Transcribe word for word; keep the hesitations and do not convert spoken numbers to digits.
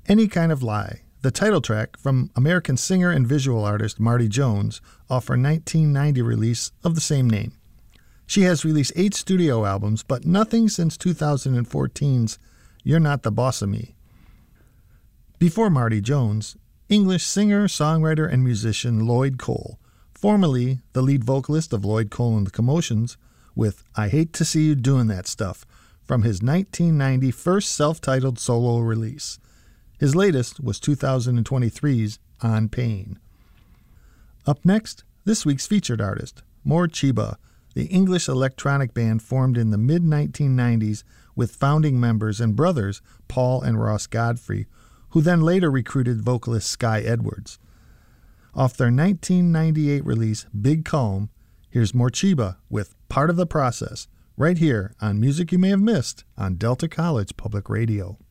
Any Kind of Lie, the title track from American singer and visual artist Marty Jones, off her nineteen ninety release of the same name. She has released eight studio albums, but nothing since two thousand fourteen's You're Not the Boss of Me. Before Marty Jones, English singer, songwriter, and musician Lloyd Cole, formerly the lead vocalist of Lloyd Cole and the Commotions, with I Hate to See You Doing That Stuff, from his nineteen ninety first self-titled solo release. His latest was two thousand twenty-three's On Pain. Up next, this week's featured artist, Morcheeba, the English electronic band formed in the mid nineteen nineties with founding members and brothers Paul and Ross Godfrey, who then later recruited vocalist Sky Edwards. Off their nineteen ninety-eight release Big Calm, here's Morcheeba with Part of the Process, right here on Music You May Have Missed on Delta College Public Radio.